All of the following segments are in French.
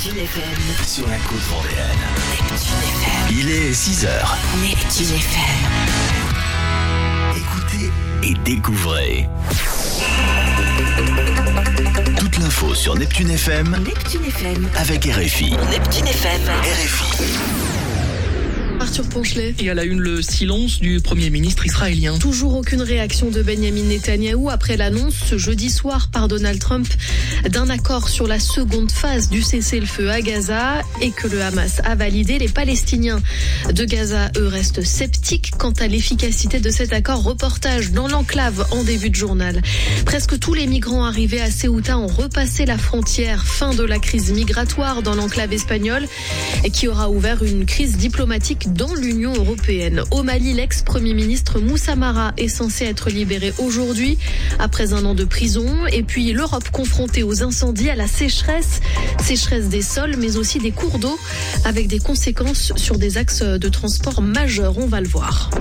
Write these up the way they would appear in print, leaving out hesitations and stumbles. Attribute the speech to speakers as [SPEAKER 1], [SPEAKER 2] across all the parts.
[SPEAKER 1] Neptune FM.
[SPEAKER 2] Sur la côte vendéenne.
[SPEAKER 1] Neptune FM.
[SPEAKER 2] Il est 6h.
[SPEAKER 1] Neptune FM.
[SPEAKER 2] Écoutez et découvrez. Toute l'info sur Neptune FM.
[SPEAKER 1] Neptune FM.
[SPEAKER 2] Avec RFI.
[SPEAKER 1] Neptune FM.
[SPEAKER 2] RFI.
[SPEAKER 3] Arthur Ponchelet.
[SPEAKER 4] Et à la une, le silence du Premier ministre israélien.
[SPEAKER 3] Toujours aucune réaction de Benjamin Netanyahou après l'annonce ce jeudi soir par Donald Trump d'un accord sur la seconde phase du cessez-le-feu à Gaza et que le Hamas a validé. Les Palestiniens de Gaza, eux, restent sceptiques quant à l'efficacité de cet accord. Reportage dans l'enclave en début de journal. Presque tous les migrants arrivés à Ceuta ont repassé la frontière. Fin de la crise migratoire dans l'enclave espagnole et qui aura ouvert une crise diplomatique dans l'Union européenne. Au Mali, l'ex-premier ministre Moussa Mara est censé être libéré aujourd'hui après un an de prison. Et puis l'Europe confrontée aux incendies, à la sécheresse des sols, mais aussi des cours d'eau, avec des conséquences sur des axes de transport majeurs. On va le voir.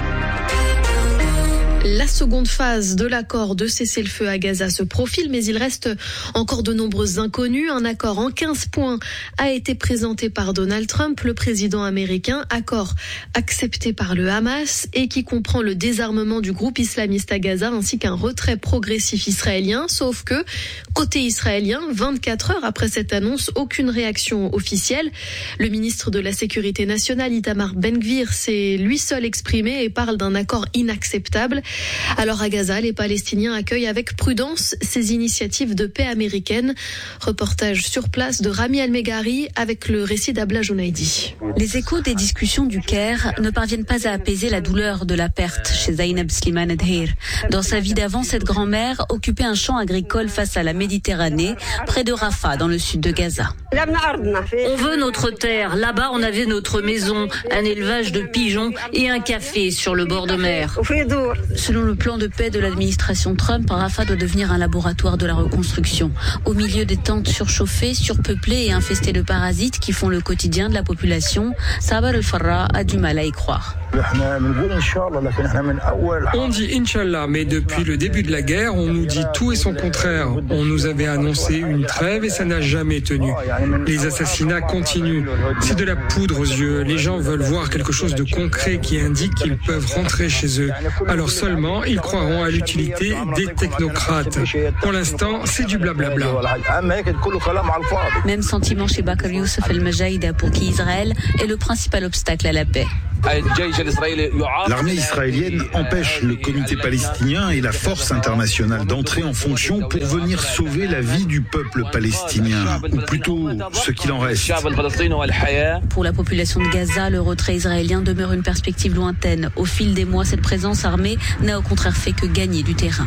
[SPEAKER 3] La seconde phase de l'accord de cessez-le-feu à Gaza se profile, mais il reste encore de nombreuses inconnues. Un accord en 15 points a été présenté par Donald Trump, le président américain. Accord accepté par le Hamas et qui comprend le désarmement du groupe islamiste à Gaza ainsi qu'un retrait progressif israélien. Sauf que, côté israélien, 24 heures après cette annonce, aucune réaction officielle. Le ministre de la Sécurité nationale, Itamar Ben-Gvir, s'est lui seul exprimé et parle d'un accord inacceptable. Alors à Gaza, les Palestiniens accueillent avec prudence ces initiatives de paix américaines. Reportage sur place de Rami El-Meghari avec le récit d'Abla Jounaidi.
[SPEAKER 5] Les échos des discussions du Caire ne parviennent pas à apaiser la douleur de la perte chez Zainab Slimane Adhir. Dans sa vie d'avant, cette grand-mère occupait un champ agricole face à la Méditerranée, près de Rafah, dans le sud de Gaza.
[SPEAKER 6] On veut notre terre. Là-bas, on avait notre maison, un élevage de pigeons et un café sur le bord de mer.
[SPEAKER 5] Selon le plan de paix de l'administration Trump, Rafah doit devenir un laboratoire de la reconstruction. Au milieu des tentes surchauffées, surpeuplées et infestées de parasites qui font le quotidien de la population, Sabar El-Farra a du mal à y croire.
[SPEAKER 7] On dit Inch'Allah, mais depuis le début de la guerre, on nous dit tout et son contraire. On nous avait annoncé une trêve et ça n'a jamais tenu. Les assassinats continuent. C'est de la poudre aux yeux. Les gens veulent voir quelque chose de concret qui indique qu'ils peuvent rentrer chez eux. Alors seulement, ils croiront à l'utilité des technocrates. Pour l'instant, c'est du blablabla.
[SPEAKER 5] Même sentiment chez Bakr Youssef El-Majaïda, pour qui Israël est le principal obstacle à la paix.
[SPEAKER 8] L'armée israélienne empêche le comité palestinien et la force internationale d'entrer en fonction pour venir sauver la vie du peuple palestinien, ou plutôt ce qu'il en reste.
[SPEAKER 5] Pour la population de Gaza, le retrait israélien demeure une perspective lointaine. Au fil des mois, cette présence armée n'a au contraire fait que gagner du terrain.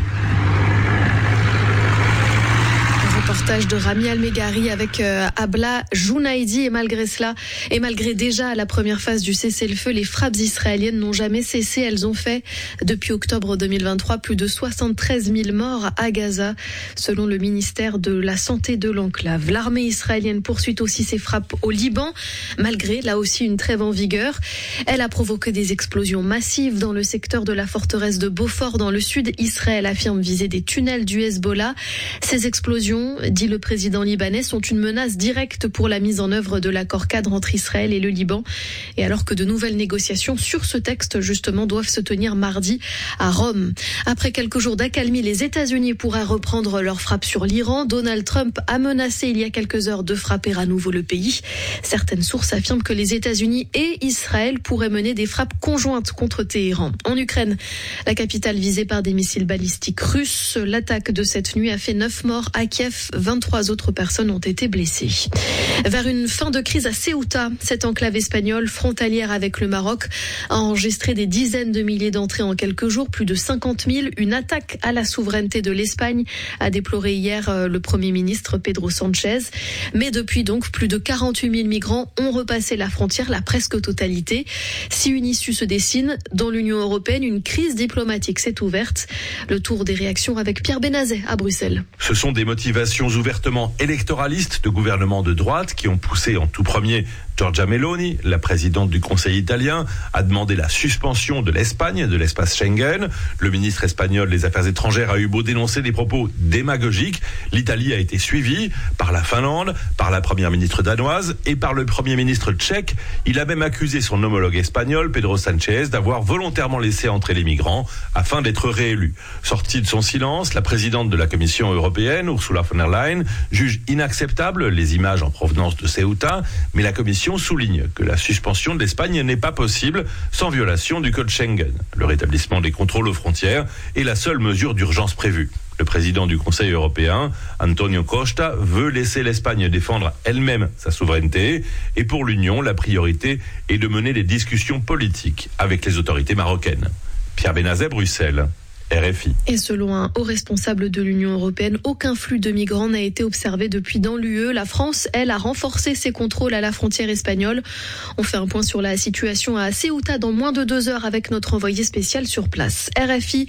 [SPEAKER 3] Reportage de Rami El-Meghari avec Abla Jounaidi. Et malgré cela, et malgré déjà la première phase du cessez-le-feu, les frappes israéliennes n'ont jamais cessé. Elles ont fait, depuis octobre 2023, plus de 73 000 morts à Gaza, selon le ministère de la Santé de l'enclave. L'armée israélienne poursuit aussi ses frappes au Liban, malgré, là aussi, une trêve en vigueur. Elle a provoqué des explosions massives dans le secteur de la forteresse de Beaufort, dans le sud. Israël affirme viser des tunnels du Hezbollah. Ces explosions, dit le président libanais, sont une menace directe pour la mise en œuvre de l'accord cadre entre Israël et le Liban. Et alors que de nouvelles négociations sur ce texte, justement, doivent se tenir mardi à Rome. Après quelques jours d'accalmie, les États-Unis pourraient reprendre leur frappe sur l'Iran. Donald Trump a menacé il y a quelques heures de frapper à nouveau le pays. Certaines sources affirment que les États-Unis et Israël pourraient mener des frappes conjointes contre Téhéran. En Ukraine, la capitale visée par des missiles balistiques russes. L'attaque de cette nuit a fait 9 morts à Kiev. 23 autres personnes ont été blessées. Vers une fin de crise à Ceuta, cette enclave espagnole frontalière avec le Maroc a enregistré des dizaines de milliers d'entrées en quelques jours, plus de 50 000. Une attaque à la souveraineté de l'Espagne a déploré hier le Premier ministre Pedro Sánchez. Mais depuis donc, plus de 48 000 migrants ont repassé la frontière, la presque totalité. Si une issue se dessine, dans l'Union européenne, une crise diplomatique s'est ouverte. Le tour des réactions avec Pierre Benazet à Bruxelles.
[SPEAKER 9] Ce sont des motivations accusations ouvertement électoralistes de gouvernements de droite qui ont poussé en tout premier Giorgia Meloni, la présidente du Conseil italien, a demandé la suspension de l'Espagne de l'espace Schengen. Le ministre espagnol des Affaires étrangères a eu beau dénoncer des propos démagogiques. L'Italie a été suivie par la Finlande, par la première ministre danoise et par le premier ministre tchèque. Il a même accusé son homologue espagnol, Pedro Sánchez, d'avoir volontairement laissé entrer les migrants afin d'être réélu. Sortie de son silence, la présidente de la Commission européenne, Ursula von der Leyen, juge inacceptable les images en provenance de Ceuta, mais la Commission souligne que la suspension de l'Espagne n'est pas possible sans violation du code Schengen. Le rétablissement des contrôles aux frontières est la seule mesure d'urgence prévue. Le président du Conseil européen, Antonio Costa, veut laisser l'Espagne défendre elle-même sa souveraineté. Et pour l'Union, la priorité est de mener des discussions politiques avec les autorités marocaines. Pierre Benazet, Bruxelles. RFI.
[SPEAKER 3] Et selon un haut responsable de l'Union européenne, aucun flux de migrants n'a été observé depuis dans l'UE. La France, elle, a renforcé ses contrôles à la frontière espagnole. On fait un point sur la situation à Ceuta dans moins de 2 heures avec notre envoyé spécial sur place. RFI,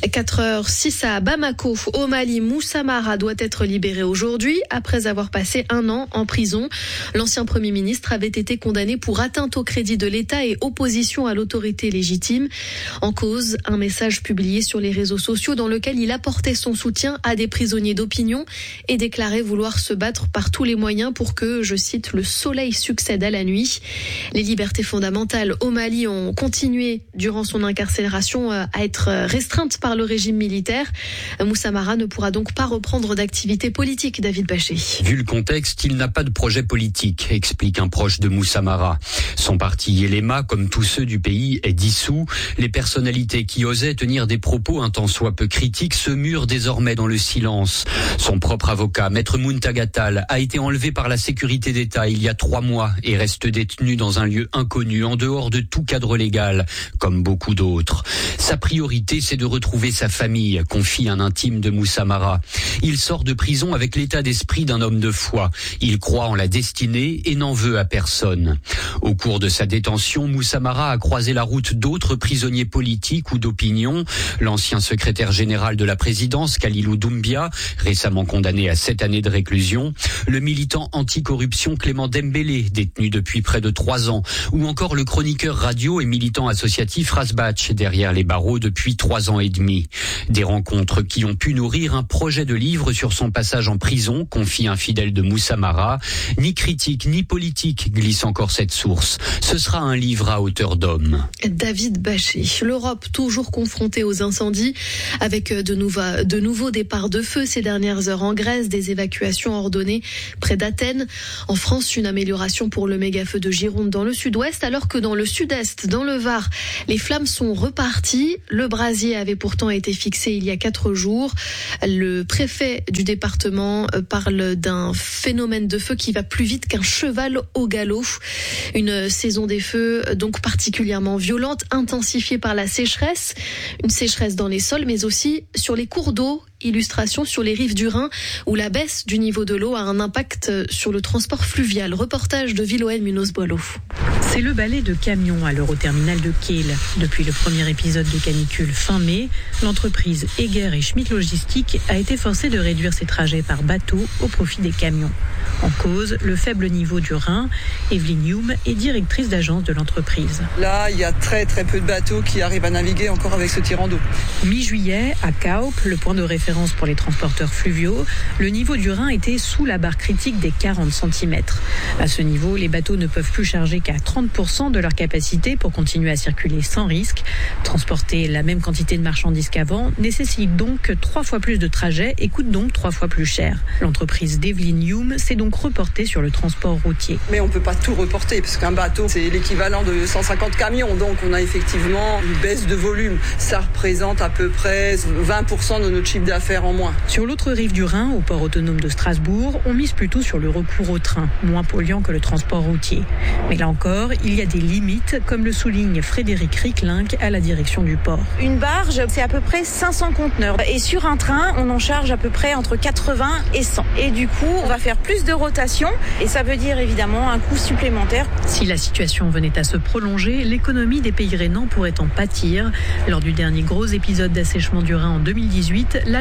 [SPEAKER 3] 4h06 à Bamako, au Mali. Moussa Mara doit être libéré aujourd'hui après avoir passé 1 an en prison. L'ancien Premier ministre avait été condamné pour atteinte au crédit de l'État et opposition à l'autorité légitime. En cause, un message publié sur les réseaux sociaux dans lequel il apportait son soutien à des prisonniers d'opinion et déclarait vouloir se battre par tous les moyens pour que, je cite, le soleil succède à la nuit. Les libertés fondamentales au Mali ont continué durant son incarcération à être restreintes par le régime militaire. Moussa Mara ne pourra donc pas reprendre d'activité politique, David Bachet.
[SPEAKER 10] Vu le contexte, il n'a pas de projet politique, explique un proche de Moussa Mara. Son parti Yelema, comme tous ceux du pays, est dissous. Les personnalités qui osaient tenir des propos un tant soit peu critiques se murent désormais dans le silence. Son propre avocat, Maître Muntagatal, a été enlevé par la sécurité d'État il y a 3 mois et reste détenu dans un lieu inconnu, en dehors de tout cadre légal, comme beaucoup d'autres. Sa priorité, c'est de retrouver sa famille, confie un intime de Moussa Mara. Il sort de prison avec l'état d'esprit d'un homme de foi. Il croit en la destinée et n'en veut à personne. Au cours de sa détention, Moussa Mara a croisé la route d'autres prisonniers politiques ou d'opinion. L'ancien secrétaire général de la présidence, Khalilou Doumbia, récemment condamné à 7 années de réclusion, le militant anticorruption Clément Dembélé, détenu depuis près de 3 ans, ou encore le chroniqueur radio et militant associatif Razbach, derrière les barreaux depuis 3 ans et demi. Des rencontres qui ont pu nourrir un projet de livre sur son passage en prison, confie un fidèle de Moussa Mara. Ni critique, ni politique, glisse encore cette source. Ce sera un livre à hauteur d'homme.
[SPEAKER 3] David Bachet. L'Europe toujours confrontée aux incendies, avec de nouveaux départs de feu ces dernières heures en Grèce, des évacuations ordonnées près d'Athènes. En France, une amélioration pour le méga-feu de Gironde dans le sud-ouest, alors que dans le sud-est, dans le Var, les flammes sont reparties. Le brasier avait pourtant été fixé il y a 4 jours. Le préfet du département parle d'un phénomène de feu qui va plus vite qu'un cheval au galop. Une saison des feux donc particulièrement violente, intensifiée par la sécheresse. Une sécheresse dans les sols, mais aussi sur les cours d'eau. Illustration sur les rives du Rhin, où la baisse du niveau de l'eau a un impact sur le transport fluvial. Reportage de Villoën Munoz Boileau.
[SPEAKER 11] C'est le balai de camions à l'euroterminal de Kiel. Depuis le premier épisode de canicule fin mai, l'entreprise Eger et Schmitt Logistique a été forcée de réduire ses trajets par bateau au profit des camions. En cause, le faible niveau du Rhin. Evelyne Hume est directrice d'agence de l'entreprise.
[SPEAKER 12] Là, il y a très peu de bateaux qui arrivent à naviguer encore avec ce tirant d'eau.
[SPEAKER 11] Mi-juillet, à Kaup, le point de référence pour les transporteurs fluviaux, le niveau du Rhin était sous la barre critique des 40 cm. À ce niveau, les bateaux ne peuvent plus charger qu'à 30% de leur capacité pour continuer à circuler sans risque. Transporter la même quantité de marchandises qu'avant nécessite donc 3 fois plus de trajets et coûte donc 3 fois plus cher. L'entreprise d'Evelyne Hume s'est donc reportée sur le transport routier.
[SPEAKER 12] Mais on ne peut pas tout reporter, parce qu'un bateau, c'est l'équivalent de 150 camions. Donc on a effectivement une baisse de volume. Ça représente à peu près 20% de notre chiffre d'affaires en moins.
[SPEAKER 11] Sur l'autre rive du Rhin, au port autonome de Strasbourg, on mise plutôt sur le recours au train, moins polluant que le transport routier. Mais là encore, il y a des limites, comme le souligne Frédéric Ricklink à la direction du port.
[SPEAKER 13] Une barge, c'est à peu près 500 conteneurs. Et sur un train, on en charge à peu près entre 80 et 100. Et du coup, on va faire plus de rotation et ça veut dire évidemment un coût supplémentaire.
[SPEAKER 11] Si la situation venait à se prolonger, l'économie des pays rhénans pourrait en pâtir. Lors du dernier gros épisode d'assèchement du Rhin en 2018, l'Allemagne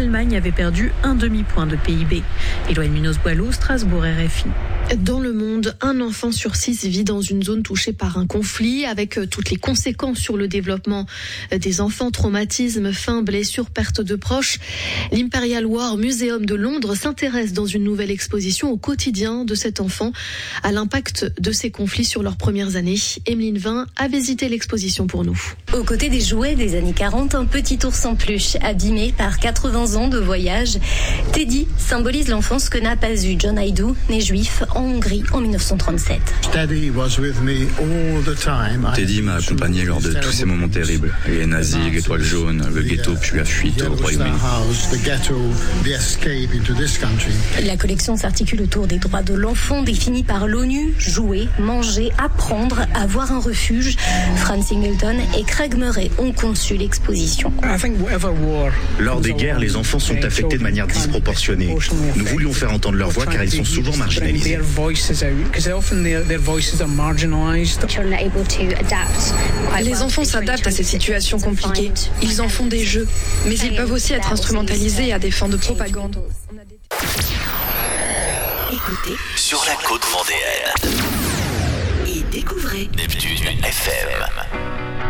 [SPEAKER 11] l'Allemagne avait perdu un demi-point de PIB. Éloïne Munoz-Boileau, Strasbourg, RFI.
[SPEAKER 3] Dans le monde, 1 enfant sur 6 vit dans une zone touchée par un conflit, avec toutes les conséquences sur le développement des enfants, traumatismes, faim, blessures, perte de proches. L'Imperial War Museum de Londres s'intéresse dans une nouvelle exposition au quotidien de cet enfant, à l'impact de ces conflits sur leurs premières années. Emeline Vin a visité l'exposition pour nous.
[SPEAKER 14] Aux côtés des jouets des années 40, un petit ours en peluche abîmé par 80 ans de voyage. Teddy symbolise l'enfance que n'a pas eu John Haidou, né juif en Hongrie en 1937.
[SPEAKER 15] Teddy m'a accompagné lors de tous ces moments terribles. Les nazis, l'étoile jaune, le ghetto puis la fuite au Royaume-Uni.
[SPEAKER 14] La collection s'articule autour des droits de l'enfant définis par l'ONU, jouer, manger, apprendre, avoir un refuge. Franz Singleton et Craig Murray ont conçu l'exposition.
[SPEAKER 16] Lors des guerres, les enfants sont affectés de manière disproportionnée. Nous voulions faire entendre leur voix car ils sont souvent marginalisés.
[SPEAKER 17] Les enfants s'adaptent à ces situations compliquées. Ils en font des jeux, mais ils peuvent aussi être instrumentalisés à des fins de propagande.
[SPEAKER 1] Écoutez
[SPEAKER 2] Sur la côte vendéenne
[SPEAKER 1] et découvrez
[SPEAKER 2] Neptune FM.